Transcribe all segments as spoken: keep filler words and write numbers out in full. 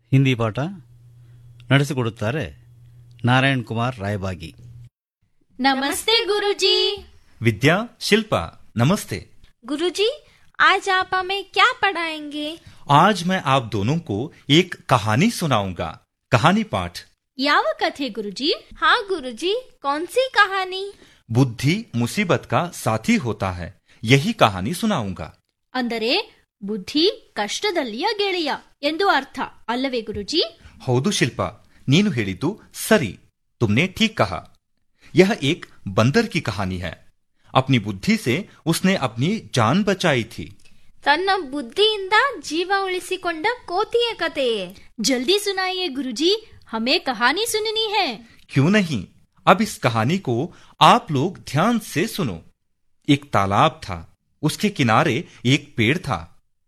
ಹಿಂದಿ ಪಾಠ ನಡೆಸಿಕೊಡುತ್ತಾರೆ ನಾರಾಯಣ್ ಕುಮಾರ್ ರಾಯಬಾಗಿ. नमस्ते गुरुजी। विद्या, शिल्पा, नमस्ते। गुरुजी, आज आप हमें क्या पढ़ाएंगे? आज मैं आप दोनों को एक कहानी सुनाऊंगा। कहानी पाठ। ಯಾವ ಕಥೆ ಗುರುಜಿ? हाँ गुरुजी, कौन सी कहानी? बुद्धि मुसीबत का साथी होता है, यही कहानी सुनाऊंगा। ಅಂದರೆ ಬುದ್ಧಿ ಕಷ್ಟದಲ್ಲಿಯ ಗೆಳೆಯ ಎಂದು ಅರ್ಥ ಅಲ್ಲವೇ ಗುರುಜಿ? ಹೌದು ಶಿಲ್ಪಾ, ನೀನು ಹೇಳಿದ್ದು ಸರಿ, तुमने ठीक कहा। यह एक बंदर की कहानी है। अपनी बुद्धि से उसने अपनी जान बचाई थी। ತನ್ನ ಬುದ್ಧಿಯಿಂದ ಜೀವ ಉಳಿಸಿಕೊಂಡ ಕೋತಿಯ ಕಥೆಯೇ? ಜಲ್ದಿ ಸುನಾಯಿಯೇ ಗುರುಜಿ, हमें कहानी सुननी है। क्यों नहीं, अब इस कहानी को आप लोग ध्यान से सुनो। एक तालाब था, उसके किनारे एक पेड़ था।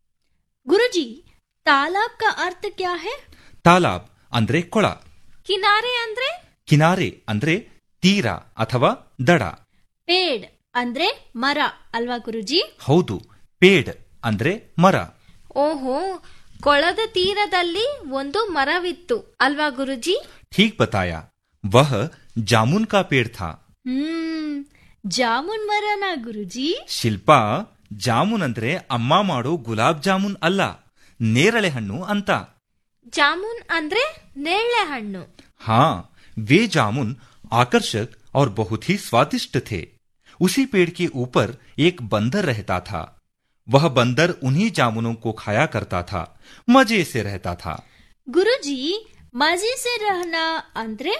गुरुजी, तालाब का अर्थ क्या है? तालाब ಅಂದ್ರೆ ಕೊಳ, ಕಿನಾರೆ ಅಂದ್ರೆ? ಕಿನಾರೆ ಅಂದ್ರೆ ತೀರ ಅಥವಾ ದಡ. ಪೇಡ್ ಅಂದ್ರೆ ಮರ ಅಲ್ವಾ ಗುರುಜಿ? ಹೌದು, ಪೇಡ್ ಅಂದ್ರೆ ಮರ. ಓಹೋ, ಕೊಳದ ತೀರದಲ್ಲಿ ಒಂದು ಮರವಿತ್ತು ಅಲ್ವಾ ಗುರುಜಿ? ठीक बताया, वह जामुन का पेड़ था। ಹ್ಮ್, ಜಾಮೂನ್ ಮರನಾ ಗುರುಜಿ? ಶಿಲ್ಪಾ, ಜಾಮೂನ್ ಅಂದ್ರೆ ಅಮ್ಮ ಮಾಡೋ ಗುಲಾಬ್ ಜಾಮೂನ್ ಅಲ್ಲ, ನೇರಳೆ ಹಣ್ಣು ಅಂತ. ಜಾಮೂನ್ ಅಂದ್ರೆ ನೇರಳೆ ಹಣ್ಣು. हाँ, वे जामुन आकर्षक और बहुत ही स्वादिष्ट थे। उसी पेड़ के ऊपर एक बंदर रहता था। वह बंदर उन्हीं जामुनों को खाया करता था, मजे से रहता था। ಗುರುಜಿ, ಮಜೆ ಸೆ ರಹನಾ ಅಂದ್ರೆ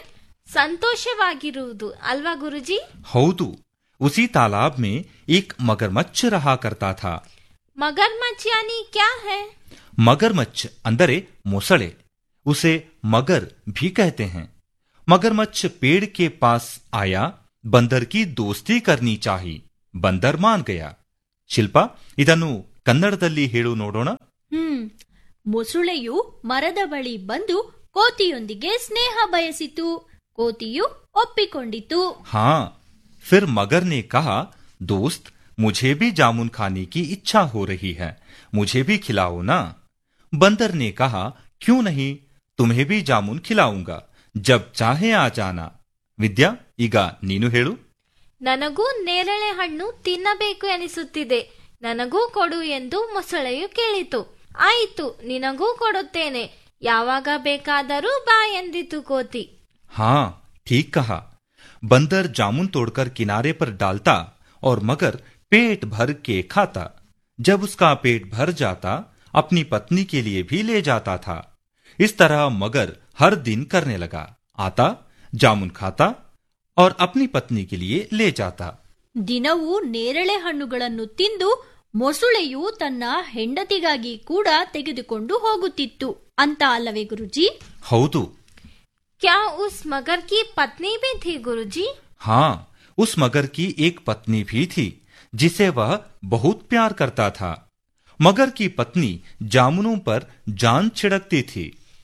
ಸಂತೋಷವಾಗಿರುವುದು ಅಲ್ವಾ ಗುರುಜಿ? हौदू, उसी तालाब में एक मगरमच्छ रहा करता था। मगरमच्छ यानी क्या है? मगरमच्छ अंदरे मोसड़े, उसे मगर भी कहते हैं। मगरमच्छ पेड़ के पास आया, बंदर की दोस्ती करनी चाहिए। बंदर मान गया। ಶಿಲ್ಪಾ, ಇದನ್ನು ಕನ್ನಡದಲ್ಲಿ ಹೇಳು ನೋಡೋಣ. ಹ್ಮ್, ಮೊಸುಳೆಯು ಮರದ ಬಳಿ ಬಂದು ಕೋತಿಯೊಂದಿಗೆ ಸ್ನೇಹ ಬಯಸಿತು. ಕೋತಿಯು ಒಪ್ಪಿಕೊಂಡಿತು. हाँ, फिर मगर ने कहा, दोस्त, मुझे भी जामुन खाने की इच्छा हो रही है, मुझे भी खिलाओ ना। बंदर ने कहा, क्यों नहीं, तुम्हें भी जामुन खिलाऊंगा, जब चाहे आ जाना। ವಿದ್ಯಾ, ಈಗ ನೀನು ಹೇಳು. ನನಗೂ ನೇರಳೆ ಹಣ್ಣು ತಿನ್ನಬೇಕು ಎನಿಸುತ್ತಿದೆ, ನನಗೂ ಕೊಡು ಎಂದು ಮೊಸಳೆಯು ಕೇಳಿತು. ಆಯಿತು, ನಿನಗೂ ಕೊಡುತ್ತೇನೆ, ಯಾವಾಗ ಬೇಕಾದರೂ ಬಾ ಎಂದಿತು ಕೋತಿ. हाँ, ठीक कहा। बंदर जामुन तोड़कर किनारे पर डालता और मगर पेट भर के खाता। जब उसका पेट भर जाता, अपनी पत्नी के लिए भी ले जाता था। इस तरह मगर हर दिन करने लगा, आता, जामुन खाता और अपनी पत्नी के लिए ले जाता। ದಿನವೂ ನೇರಳೆ ಹಣ್ಣುಗಳನ್ನು ತಿಂದು ಮೊಸುಳೆಯು ತನ್ನ ಹೆಂಡತಿಗಾಗಿ ಕೂಡ ತೆಗೆದುಕೊಂಡು ಹೋಗುತ್ತಿತ್ತು ಅಂತ ಅಲ್ಲವೇ ಗುರುಜಿ? ಹೌದು. क्या उस मगर की पत्नी भी थी गुरुजी? हाँ, उस मगर की एक पत्नी भी थी, जिसे वह बहुत प्यार करता था। मगर की पत्नी जामुनों पर जान छिड़कती थी।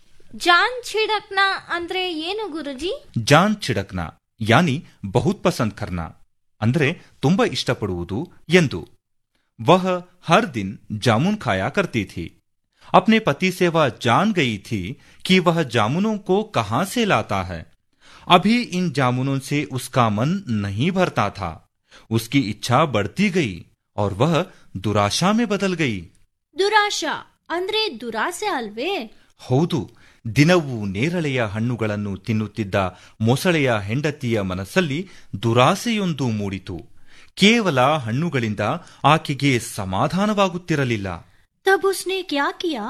जान छिड़कना ಅಂದ್ರೆ ಏನು ಗುರುಜಿ? ಜಾನ್ छिड़कना यानी बहुत पसंद करना, ಅಂದ್ರೆ ತುಂಬಾ ಇಷ್ಟಪಡುವುದು ಎಂದು. वह हर दिन जामुन खाया करती थी। अपने पति से वह जान गई थी कि वह जामुनों को कहां से लाता है। अभी इन जामुनों से उसका मन नहीं भरता था। उसकी इच्छा बढ़ती गई और वह दुराशा में बदल गई। ದುರಾಶಾ ಅಂದ್ರೆ ದುರಾಸೆ ಅಲ್ವೇ? ಹೌದು, ದಿನವೂ ನೇರಳೆಯ ಹಣ್ಣುಗಳನ್ನು ತಿನ್ನುತ್ತಿದ್ದ ಮೊಸಳೆಯ ಹೆಂಡತಿಯ ಮನಸ್ಸಲ್ಲಿ ದುರಾಸೆಯೊಂದು ಮೂಡಿತು. ಕೇವಲ ಹಣ್ಣುಗಳಿಂದ ಆಕೆಗೆ ಸಮಾಧಾನವಾಗುತ್ತಿರಲಿಲ್ಲ. तब उसने क्या किया?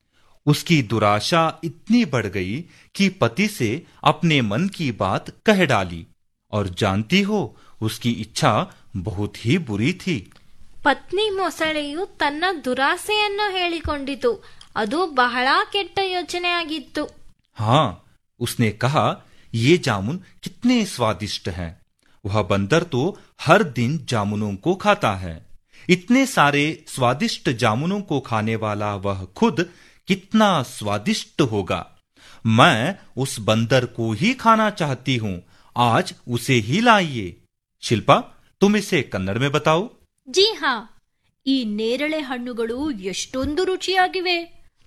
उसकी दुराशा इतनी बढ़ गई कि पति से अपने मन की बात कह डाली। और जानती हो, उसकी इच्छा बहुत ही बुरी थी। ಪತ್ನಿ ಮೊಸಳೆಯು ತನ್ನ ದುರಾಸೆಯನ್ನು ಹೇಳಿಕೊಂಡಿತು. ಅದು ಬಹಳ ಕೆಟ್ಟ ಯೋಚನೆಯಾಗಿತ್ತು. हाँ, उसने कहा, ये जामुन कितने स्वादिष्ट हैं। वह बंदर तो हर दिन जामुनों को खाता है। इतने सारे स्वादिष्ट जामुनों को खाने वाला वह खुद कितना स्वादिष्ट होगा। मैं उस बंदर को ही खाना चाहती हूँ, आज उसे ही लाइए। ಶಿಲ್ಪಾ, तुम इसे कन्नड़ में बताओ। ಜಿ ಹಾ, ಈ ನೇರಳೆ ಹಣ್ಣುಗಳು ಎಷ್ಟೊಂದು ರುಚಿಯಾಗಿವೆ.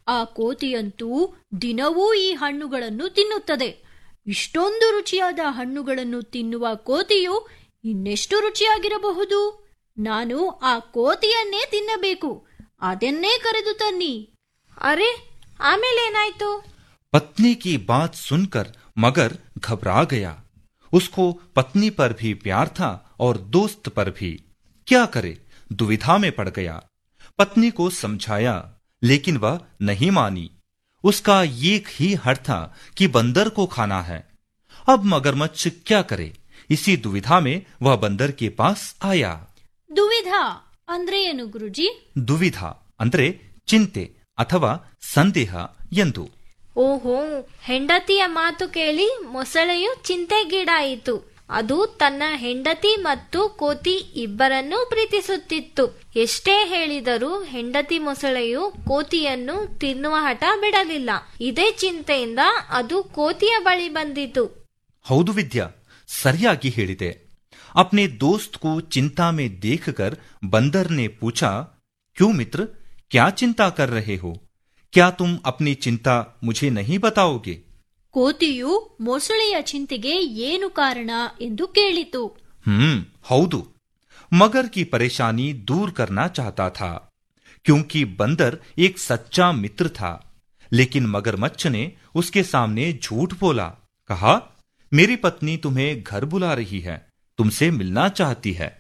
ಆ ಕೋತಿಯಂತೂ ದಿನವೂ ಈ ಹಣ್ಣುಗಳನ್ನು ತಿನ್ನುತ್ತದೆ. ಇಷ್ಟೊಂದು ರುಚಿಯಾದ ಹಣ್ಣುಗಳನ್ನು ತಿನ್ನುವ ಕೋತಿಯು ಇನ್ನೆಷ್ಟು ರುಚಿಯಾಗಿರಬಹುದು? ನಾನು ಆ ಕೋತಿಯನ್ನೇ ತಿನ್ನಬೇಕು. ಅದನ್ನೇ ಕರೆದು ತನ್ನಿ. ಅರೆ, ಆಮೇಲೇನಾಯ್ತು? पत्नी की बात सुनकर मगर घबरा गया। उसको पत्नी पर भी प्यार था और दोस्त पर भी। क्या करे, दुविधा में पड़ गया। पत्नी को समझाया लेकिन वह नहीं मानी। उसका एक ही हठ था कि बंदर को खाना है। अब मगरमच्छ क्या करे? इसी दुविधा में वह बंदर के पास आया। ದುವಿಧಾ ಅಂದ್ರೆ ಏನು ಗುರುಜಿ? ದುವಿಧಾ ಅಂದ್ರೆ ಚಿಂತೆ ಅಥವಾ ಸಂದೇಹ ಎಂದು. ಓಹೋ, ಹೆಂಡತಿಯ ಮಾತು ಕೇಳಿ ಮೊಸಳೆಯು ಚಿಂತೆಗೀಡಾಯಿತು. ಅದು ತನ್ನ ಹೆಂಡತಿ ಮತ್ತು ಕೋತಿ ಇಬ್ಬರನ್ನೂ ಪ್ರೀತಿಸುತ್ತಿತ್ತು. ಎಷ್ಟೇ ಹೇಳಿದರೂ ಹೆಂಡತಿ ಮೊಸಳೆಯು ಕೋತಿಯನ್ನು ತಿನ್ನುವ ಹಠ ಬಿಡಲಿಲ್ಲ. ಇದೇ ಚಿಂತೆಯಿಂದ ಅದು ಕೋತಿಯ ಬಳಿ ಬಂದಿತು. ಹೌದು ವಿದ್ಯಾ, ಸರಿಯಾಗಿ ಹೇಳಿದೆ. अपने दोस्त को चिंता में देखकर बंदर ने पूछा, क्यों मित्र, क्या चिंता कर रहे हो? क्या तुम अपनी चिंता मुझे नहीं बताओगे? ಕೋತಿಯು ಮೊಸಳೆಯ ಚಿಂತೆಗೆ ಏನು ಕಾರಣ ಎಂದು ಕೇಳಿತು. हम्म हौदु, मगर की परेशानी दूर करना चाहता था, क्योंकि बंदर एक सच्चा मित्र था। लेकिन मगरमच्छ ने उसके सामने झूठ बोला। कहा, मेरी पत्नी तुम्हें घर बुला रही है, तुमसे मिलना चाहती है।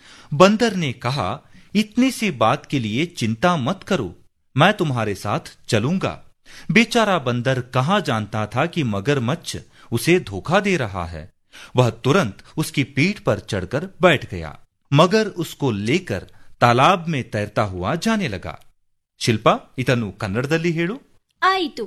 बंदर ने कहा, इतनी सी बात के लिए चिंता मत करो, मैं तुम्हारे साथ चलूंगा। बेचारा बंदर कहाँ जानता था कि मगरमच्छ उसे धोखा दे रहा है। वह तुरंत उसकी पीठ पर चढ़कर बैठ गया। मगर उसको लेकर तालाब में तैरता हुआ जाने लगा। ಶಿಲ್ಪಾ, ಇದನ್ನು ಕನ್ನಡದಲ್ಲಿ ಹೇಳು. ಆಯಿತು.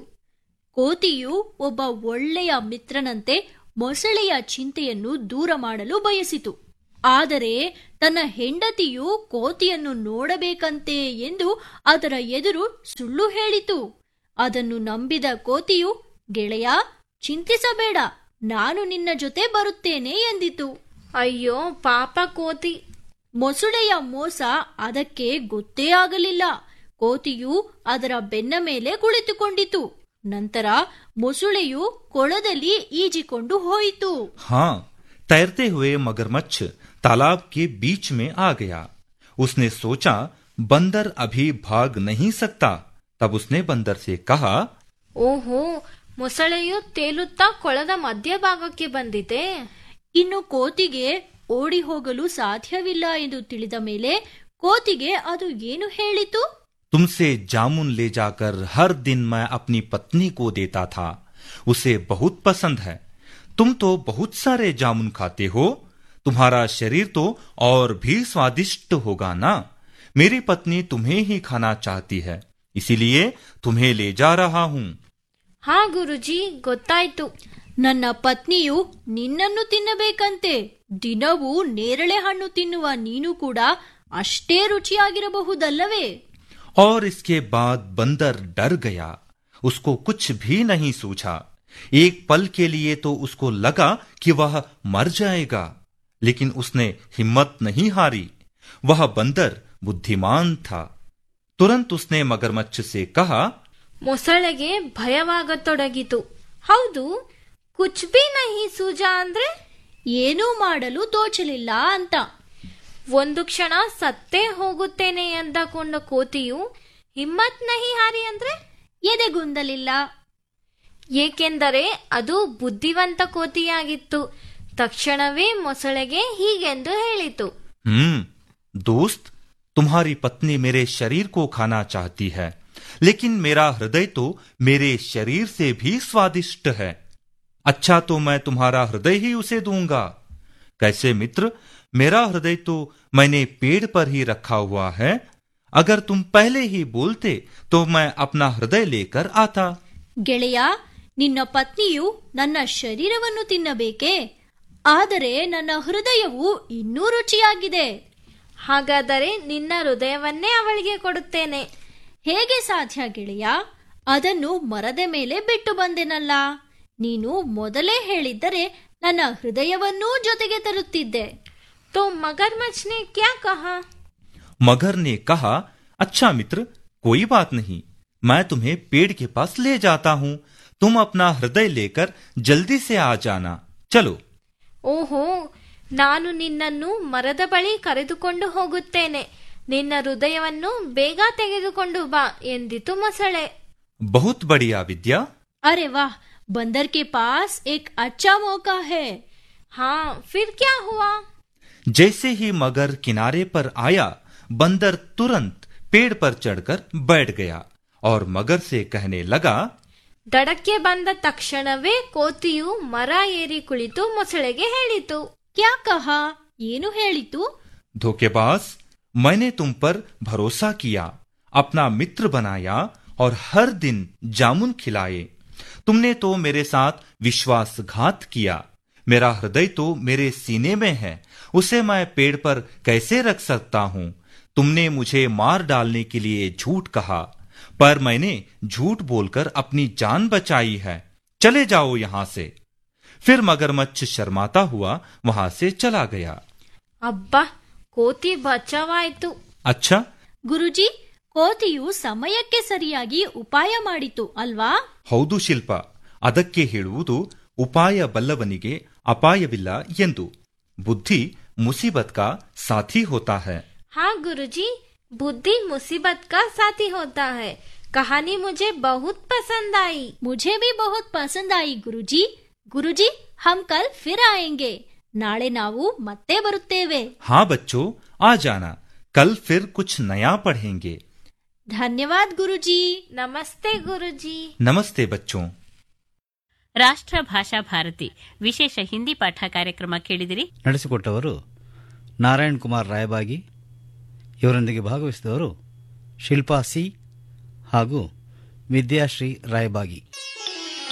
ಕೋತಿಯು ಒಬ್ಬ ಒಳ್ಳೆಯ ಮಿತ್ರನಂತೆ ಮೊಸಳೆಯ ಚಿಂತೆಯನ್ನು ದೂರ ಮಾಡಲು ಬಯಸಿತು. ಆದರೆ ತನ್ನ ಹೆಂಡತಿಯು ಕೋತಿಯನ್ನು ನೋಡಬೇಕಂತೆ ಎಂದು ಅದರ ಎದುರು ಸುಳ್ಳು ಹೇಳಿತು. ಅದನ್ನು ನಂಬಿದ ಕೋತಿಯು, ಗೆಳೆಯ, ಚಿಂತಿಸಬೇಡ, ನಾನು ನಿನ್ನ ಜೊತೆ ಬರುತ್ತೇನೆ ಎಂದಿತು. ಅಯ್ಯೋ ಪಾಪ ಕೋತಿ. ಮೊಸಳೆಯ ಮೋಸ ಅದಕ್ಕೆ ಗೊತ್ತೇ ಆಗಲಿಲ್ಲ. ಕೋತಿಯು ಅದರ ಬೆನ್ನ ಮೇಲೆ ಕುಳಿತುಕೊಂಡಿತು. ನಂತರ ಮೊಸಳೆಯು ಕೊಳದಲ್ಲಿ ಈಜಿಕೊಂಡು ಹೋಯಿತು. हाँ, तैरते हुए मगरमच्छ तालाब के बीच में आ गया। उसने सोचा, बंदर अभी भाग नहीं सकता। तब उसने बंदर से कहा, ಓಹೋ, ಮೊಸಳೆಯು ತೇಲುತ್ತಾ ಕೊಳದ ಮಧ್ಯಭಾಗಕ್ಕೆ ಬಂದಿದೆ. ಇನ್ನು ಕೋತಿಗೆ ಓಡಿ ಹೋಗಲು ಸಾಧ್ಯವಿಲ್ಲ ಎಂದು ತಿಳಿದ ಮೇಲೆ ಕೋತಿಗೆ ಅದು ಏನು ಹೇಳಿತು? तुमसे जामुन ले जाकर हर दिन मैं अपनी पत्नी को देता था, उसे बहुत पसंद है। तुम तो बहुत सारे जामुन खाते हो, तुम्हारा शरीर तो और भी स्वादिष्ट होगा ना। मेरी पत्नी तुम्हें ही खाना चाहती है, इसीलिए तुम्हें ले जा रहा हूँ। ಹಾ ಗುರುಜಿ, ಗೊತ್ತಾಯ್ತು. ನನ್ನ ಪತ್ನಿಯು ನಿನ್ನನ್ನು ತಿನ್ನಬೇಕಂತೆ. ದಿನವೂ ನೇರಳೆ ಹಣ್ಣು ತಿನ್ನುವ ನೀನು ಕೂಡ ಅಷ್ಟೇ ರುಚಿಯಾಗಿರಬಹುದಲ್ಲವೇ? और इसके बाद बंदर डर गया। उसको कुछ भी नहीं सूझा। एक पल के लिए तो उसको लगा कि वह मर जाएगा, लेकिन उसने हिम्मत नहीं हारी। वह बंदर बुद्धिमान था। तुरंत उसने मगरमच्छ से कहा, ಮೊಸಳೆಗೆ ಭಯವಾಗತೊಡಗಿತು. ಹೌದು, ಕುಚ್ ಬಿ ನಹಿ ಸೂಜಾ ಅಂದ್ರೆ ಏನೂ ಮಾಡಲು ತೋಚಲಿಲ್ಲ ಅಂತ. ಒಂದು ಕ್ಷಣ ಸತ್ತೇ ಹೋಗುತ್ತೇನೆ ಎಂದಕೊಂಡ ಕೋತಿಯು ಹಿಮ್ಮತ್ ನಹಿ ಹಾರಿ ಅಂದ್ರೆ ಎದೆಗುಂದಲಿಲ್ಲ. ಏಕೆಂದರೆ ಅದು ಬುದ್ಧಿವಂತ ಕೋತಿಯಾಗಿತ್ತು. ತಕ್ಷಣವೇ ಮೊಸಳೆಗೆ ಹೀಗೆಂದು ಹೇಳಿತು, हम्म दोस्त, तुम्हारी पत्नी मेरे शरीर को खाना चाहती है, लेकिन मेरा हृदय तो मेरे शरीर से भी स्वादिष्ट है। अच्छा, तो मैं तुम्हारा हृदय ही उसे दूंगा। कैसे मित्र, मेरा हृदय तो मैंने पेड़ पर ही रखा हुआ है। अगर तुम पहले ही बोलते तो मैं अपना हृदय लेकर आता। ಗೆಳೆಯ, ನಿನ್ನ ಪತ್ನಿಯು ನನ್ನ ಶರೀರವನ್ನು ತಿನ್ನಬೇಕೇ? ಆದರೆ ನನ್ನ ಹೃದಯವು ಇನ್ನೂ ರುಚಿಯಾಗಿದೆ. ಹಾಗಾದರೆ ನಿನ್ನ ಹೃದಯವನ್ನೇ ಅವಳಿಗೆ ಕೊಡುತ್ತೇನೆ. ಹೇಗೆ ಸಾಧ್ಯ ಗೆಳೆಯ? ಅದನ್ನು ಮರದ ಮೇಲೆ ಬಿಟ್ಟು ಬಂದೆನಲ್ಲ. ನೀನು ಮೊದಲೇ ಹೇಳಿದ್ದರೆ ನನ್ನ ಹೃದಯವನ್ನೂ ಜೊತೆಗೆ ತರುತ್ತಿದ್ದೆ. तो मगरमच्छ ने क्या कहा? मगर ने कहा, अच्छा मित्र, कोई बात नहीं, मैं तुम्हें पेड़ के पास ले जाता हूँ। तुम अपना हृदय लेकर जल्दी से आ जाना। चलो। ಓಹೋ, ನಾನು ನಿನ್ನನ್ನು ಮರದ ಬಳಿ ಕರೆದುಕೊಂಡು ಹೋಗುತ್ತೇನೆ. ನಿನ್ನ ಹೃದಯವನ್ನು ಬೇಗ ತೆಗೆದುಕೊಂಡು ಬಾ ಎಂದಿತು ಮೊಸಳೆ. बहुत बढ़िया विद्या। अरे वाह, बंदर के पास एक अच्छा मौका है। हाँ, फिर क्या हुआ? जैसे ही मगर किनारे पर आया, बंदर तुरंत पेड़ पर चढ़कर बैठ गया और मगर से कहने लगा। ದಡಕ್ಕೆ ಬಂದ ತಕ್ಷಣವೇ ಕೋತಿಯು ಮರ ಏರಿ ಕುಳಿತು ಮೊಸಳೆಗೆ ಹೇಳಿತು. क्या कहा? ಏನು ಹೇಳಿತು? धोखेबाज, मैंने तुम पर भरोसा किया, अपना मित्र बनाया और हर दिन जामुन खिलाए। तुमने तो मेरे साथ विश्वासघात किया। मेरा हृदय तो मेरे सीने में है, उसे मैं पेड़ पर कैसे रख सकता हूँ? तुमने मुझे मार डालने के लिए झूठ कहा, पर मैंने झूठ बोलकर अपनी जान बचाई है। चले जाओ यहाँ से। फिर मगरमच्छ शर्माता हुआ वहां से चला गया। ಅಬ್ಬಾ, ಕೋತಿ ಬಚಾವಾಯ್ತು. अच्छा, ಗುರುಜಿ, ಕೋತಿಯು ಸಮಯಕ್ಕೆ ಸರಿಯಾಗಿ ಉಪಾಯ ಮಾಡಿತು ಅಲ್ವಾ? ಹೌದು ಶಿಲ್ಪ, ಅದಕ್ಕೆ ಹೇಳುವುದು ಉಪಾಯ ಬಲ್ಲವನಿಗೆ ಅಪಾಯವಿಲ್ಲ ಎಂದು. ಬುದ್ಧಿ ಮುಸೀಬತ್ ಕಾ ಸಾಥಿ ಹೋತಾ ಹೈ. हाँ गुरुजी, बुद्धि मुसीबत का साथी होता है. कहानी मुझे बहुत पसंद आई. मुझे भी बहुत पसंद आई गुरुजी. गुरुजी, हम कल फिर आएंगे. ನಾಳೆ ನಾವು ಮತ್ತೆ ಬರುತ್ತೇವೆ. हाँ बच्चों, आ जाना, कल फिर कुछ नया पढ़ेंगे. ಧನ್ಯವಾದ ಗುರುಜಿ. ನಮಸ್ತೆ ಗುರುಜಿ. नमस्ते बच्चों. ರಾಷ್ಟ್ರ ಭಾಷಾ ಭಾರತಿ ವಿಶೇಷ ಹಿಂದಿ ಪಾಠ ಕಾರ್ಯಕ್ರಮ ಕೇಳಿದಿರಿ. ನಡೆಸಿಕೊಟ್ಟವರು ನಾರಾಯಣ್ ಕುಮಾರ್ ರಾಯಬಾಗಿ. ಇವರೊಂದಿಗೆ ಭಾಗವಹಿಸಿದವರು ಶಿಲ್ಪಾ ಸಿ ಹಾಗೂ ವಿದ್ಯಾಶ್ರೀ ರಾಯಬಾಗಿ.